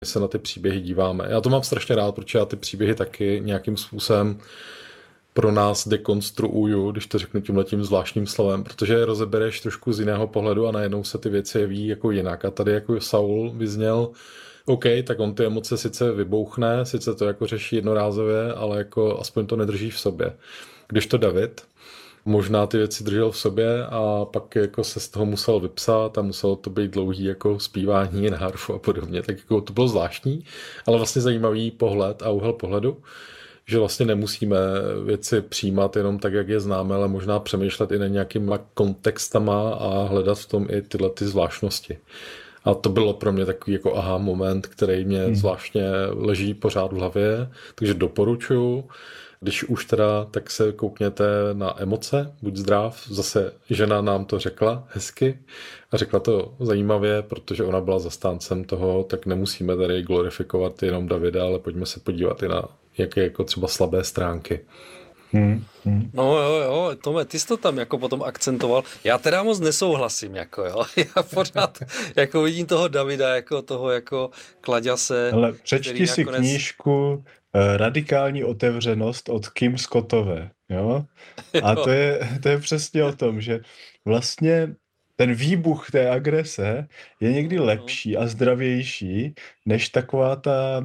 se na ty příběhy díváme. Já to mám strašně rád, protože já ty příběhy taky nějakým způsobem pro nás dekonstruuju, když to řeknu tímhletím zvláštním slovem, protože je rozebereš trošku z jiného pohledu a najednou se ty věci jeví jako jinak. A tady jako Saul vyzněl, OK, tak on ty emoce sice vybouchne, sice to jako řeší jednorázově, ale jako aspoň to nedrží v sobě. Když to David možná ty věci držel v sobě a pak jako se z toho musel vypsat a muselo to být dlouhý jako zpívání na harfu a podobně, tak jako to bylo zvláštní, ale vlastně zajímavý pohled a úhel pohledu, že vlastně nemusíme věci přijímat jenom tak, jak je známe, ale možná přemýšlet i na nějakýma kontextama a hledat v tom i tyhle ty zvláštnosti. A to bylo pro mě takový jako aha moment, který mě zvláštně leží pořád v hlavě, takže doporučuju. Když už teda, tak se koukněte na emoce, buď zdrav. Zase žena nám to řekla hezky a řekla to zajímavě, protože ona byla zastáncem toho, tak nemusíme tady glorifikovat jenom Davida, ale pojďme se podívat i na jaké jako třeba slabé stránky. No jo, Tome, ty jsi to tam jako potom akcentoval. Já teda moc nesouhlasím, jako jo. Já pořád jako vidím toho Davida jako toho jako klaďase. Ale přečti si knížku Radikální otevřenost od Kim Scottové, jo? A to je přesně o tom, že vlastně ten výbuch té agrese je někdy lepší a zdravější, než taková ta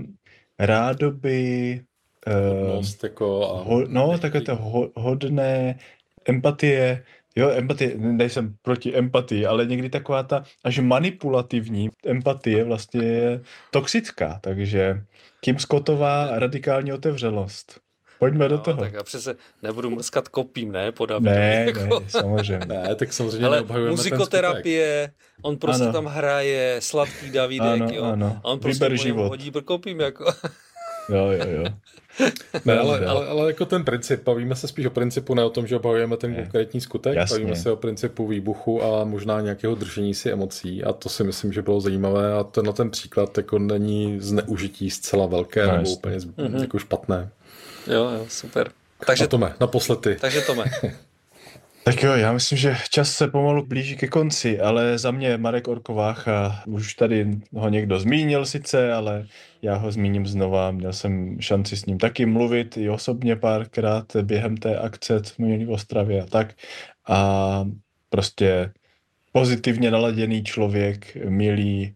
rádoby hodnost jako takové to hodné empatie, nejsem proti empatii, ale někdy taková ta až manipulativní empatie vlastně je toxická, takže Kim Scottová radikální otevřelost. Pojďme do toho. Tak já přece nebudu mrskat kopím, ne? Po Davidovi. Ne, samozřejmě. Ne, tak samozřejmě ale muzikoterapie, on prostě tam hraje, sladký Davidek, ano. A on prostě hodí kopím, jako. Jo. Ne, ale jako ten princip, bavíme se spíš o principu, ne o tom, že obhajujeme ten konkrétní skutek, jasně. Bavíme se o principu výbuchu a možná nějakého držení si emocí a to si myslím, že bylo zajímavé a ten příklad jako není zneužití zcela velké nebo úplně jako špatné. Jo, super. Takže Tome, naposledy. Takže Tome. Tak jo, já myslím, že čas se pomalu blíží ke konci, ale za mě Marek Orkovácha, už tady ho někdo zmínil sice, ale já ho zmíním znova, měl jsem šanci s ním taky mluvit i osobně párkrát během té akce, co jsme měli v Ostravě a tak. A prostě pozitivně naladěný člověk, milý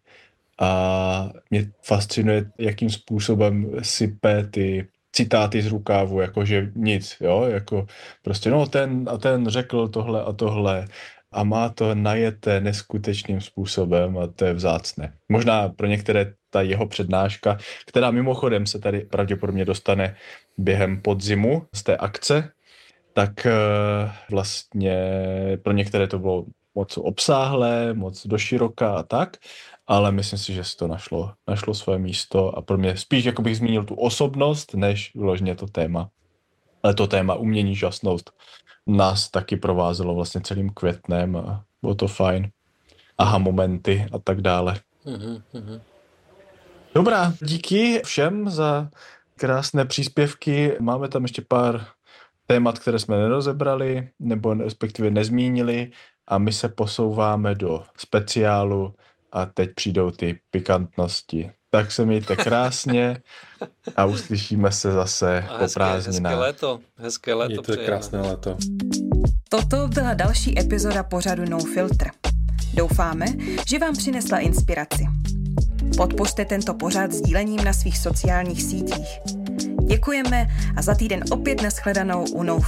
a mě fascinuje, jakým způsobem sype ty citáty z rukávu, jakože nic, jo, jako prostě ten řekl tohle a tohle a má to najeté neskutečným způsobem a to je vzácné. Možná pro některé ta jeho přednáška, která mimochodem se tady pravděpodobně dostane během podzimu z té akce, tak vlastně pro některé to bylo moc obsáhlé, moc doširoka a tak, ale myslím si, že se to našlo své místo a pro mě spíš jako bych zmínil tu osobnost, než vyloženě to téma. Ale to téma umění žasnout nás taky provázelo vlastně celým květnem a bylo to fajn. Aha, momenty a tak dále. Dobrá, díky všem za krásné příspěvky. Máme tam ještě pár témat, které jsme nerozebrali nebo respektive nezmínili a my se posouváme do speciálu a teď přijdou ty pikantnosti. Tak se mějte krásně a uslyšíme se zase po prázdninách. Hezké léto. Mějte krásné léto. Toto byla další epizoda pořadu No Filter. Doufáme, že vám přinesla inspiraci. Podpořte tento pořad sdílením na svých sociálních sítích. Děkujeme a za týden opět nashledanou u No